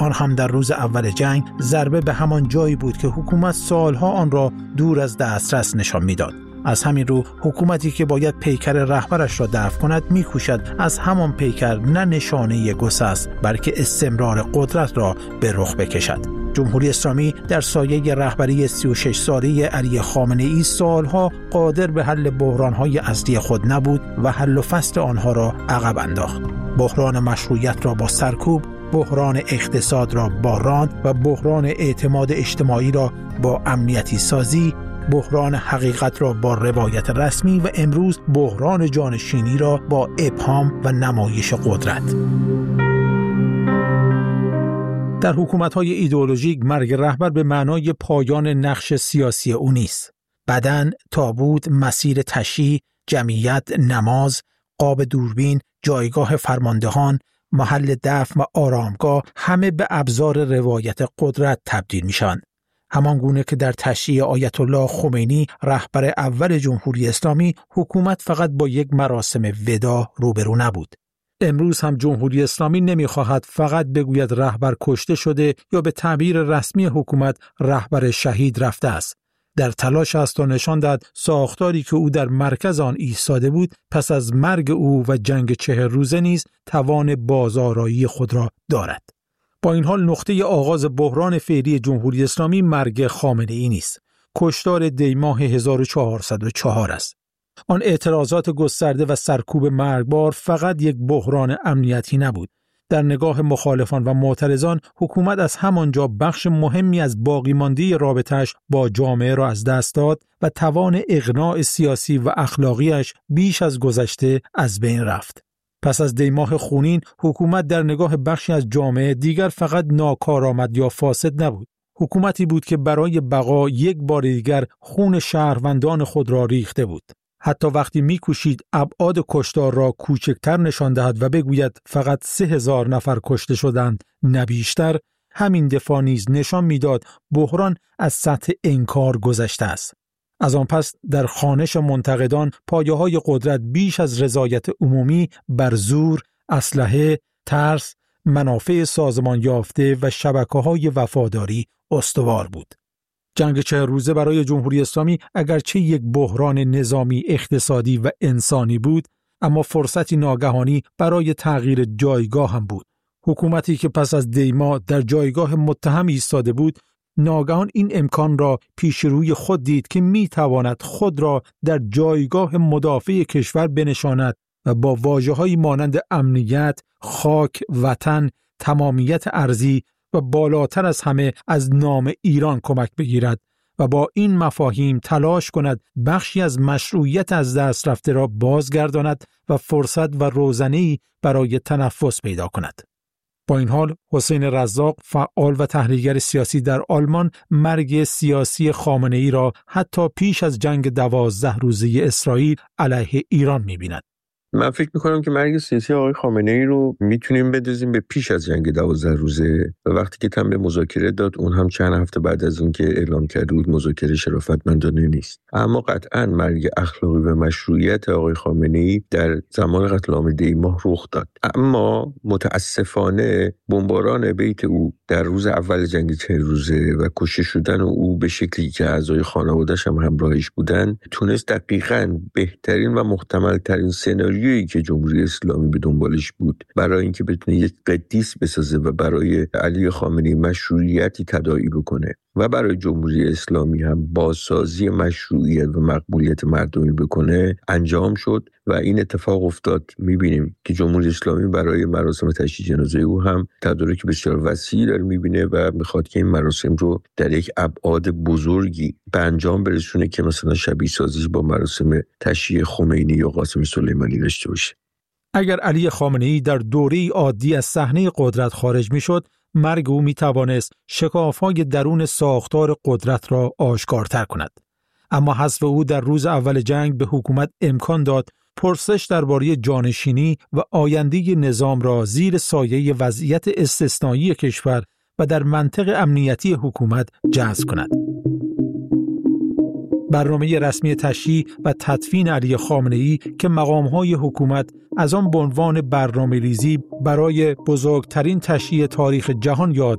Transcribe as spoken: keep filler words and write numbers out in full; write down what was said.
تهران هم در روز اول جنگ ضربه به همان جایی بود که حکومت سالها آن را دور از دسترس نشان می‌داد. از همین رو حکومتی که باید پیکر رهبرش را دفع کند می‌کوشد از همان پیکر نه نشانه گسست بلکه استمرار قدرت را به رخ بکشد. جمهوری اسلامی در سایه رهبری سی و شش ساله علی خامنه‌ای سالها قادر به حل بحران‌های اصلی خود نبود و حل و فصل آنها را عقب انداخت. بحران مشروعیت را با سرکوب، بحران اقتصاد را با راند و بحران اعتماد اجتماعی را با امنیتی سازی، بحران حقیقت را با روایت رسمی و امروز بحران جانشینی را با ابهام و نمایش قدرت. در حکومت‌های ایدئولوژیک مرگ رهبر به معنای پایان نقش سیاسی او نیست. بدن، تابوت، مسیر تشییع، جمعیت، نماز، قاب دوربین، جایگاه فرماندهان، محل دفن و آرامگاه همه به ابزار روایت قدرت تبدیل میشن. همان گونه که در تشییع آیت الله خمینی رهبر اول جمهوری اسلامی حکومت فقط با یک مراسم وداع روبرو نبود. امروز هم جمهوری اسلامی نمیخواهد فقط بگوید رهبر کشته شده یا به تعبیر رسمی حکومت رهبر شهید رفته است. در تلاش است تا نشان دهد ساختاری که او در مرکز آن ایستاده بود پس از مرگ او و جنگ چهل روزه نیز توان بازآرایی خود را دارد. با این حال نقطه آغاز بحران فعلی جمهوری اسلامی مرگ خامنه‌ای نیست. کشتار دیماه هزار و چهارصد و چهار است. آن اعتراضات گسترده و سرکوب مرگبار فقط یک بحران امنیتی نبود. در نگاه مخالفان و معترضان حکومت از همانجا بخش مهمی از باقی مانده رابطه‌اش با جامعه را از دست داد و توان اقناع سیاسی و اخلاقیش بیش از گذشته از بین رفت. پس از دیماه خونین حکومت در نگاه بخشی از جامعه دیگر فقط ناکارآمد یا فاسد نبود. حکومتی بود که برای بقا یک بار دیگر خون شهروندان خود را ریخته بود. حتی وقتی می‌کوشید ابعاد کشتار را کوچکتر نشان دهد و بگوید فقط سه هزار نفر کشته شدند نه بیشتر، همین دفاع نیز نشان می‌داد بحران از سطح انکار گذشته است. از آن پس در خوانش منتقدان پایه‌های قدرت بیش از رضایت عمومی بر زور، اسلحه، ترس، منافع سازمان یافته و شبکه‌های وفاداری استوار بود. جنگ چهل روزه برای جمهوری اسلامی اگرچه یک بحران نظامی، اقتصادی و انسانی بود، اما فرصتی ناگهانی برای تغییر جایگاه هم بود. حکومتی که پس از دیما در جایگاه متهم ایستاده بود، ناگهان این امکان را پیش روی خود دید که می تواند خود را در جایگاه مدافع کشور بنشاند و با واژه‌هایی مانند امنیت، خاک، وطن، تمامیت ارضی و بالاتر از همه از نام ایران کمک بگیرد و با این مفاهیم تلاش کند بخشی از مشروعیت از دست رفته را بازگرداند و فرصت و روزنه‌ای برای تنفس پیدا کند. با این حال حسین رزاق، فعال و تحلیلگر سیاسی در آلمان، مرگ سیاسی خامنه‌ای را حتی پیش از جنگ دوازده روزه اسرائیل علیه ایران می‌بیند. من فکر میکنم که مرگ سیاسی آقای خامنه‌ای رو میتونیم بدازیم به پیش از جنگ دوازده روزه و وقتی که تم به مذاکره داد اون هم چند هفته بعد از اون که اعلام کرده بود مذاکره شرافتمندانه نیست. اما قطعاً مرگ اخلاقی و مشروعیت آقای خامنه‌ای در زمان قتل عام دیماه رخ داد. اما متاسفانه بمباران بیت او در روز اول جنگ چهل روزه و کشته شدن او به شکلی که اعضای خانواده‌اش هم همراهش بودن تونست دقیقاً بهترین و محتمل‌ترین سناریویی که جمهوری اسلامی به دنبالش بود برای اینکه بتونه یک قدیس بسازه و برای علی خامنه‌ای مشروعیتی تداعی بکنه و برای جمهوری اسلامی هم بازسازی مشروعیت و مقبولیت مردمی بکنه انجام شد و این اتفاق افتاد. میبینیم که جمهوری اسلامی برای مراسم تشییع جنازه او هم تدارک بسیار وسیعی داره میبینه و میخواد که این مراسم رو در یک ابعاد بزرگی به انجام برسونه که مثلا شبیه سازیش با مراسم تشییع خمینی یا قاسم سلیمانی داشته باشه. اگر علی خامنه‌ای در دوره عادی از صحنه قدرت خارج میشد، مرگ او میتوانست شکاف‌های درون ساختار قدرت را آشکارتر کند. اما حذف او در روز اول جنگ به حکومت امکان داد پرسش درباره جانشینی و آینده نظام را زیر سایه وضعیت استثنایی کشور و در منطق امنیتی حکومت جذب کند. برنامه رسمی تشییع و تدفین علی خامنه‌ای که مقام‌های حکومت از آن به عنوان برنامه‌ریزی برای بزرگترین تشییع تاریخ جهان یاد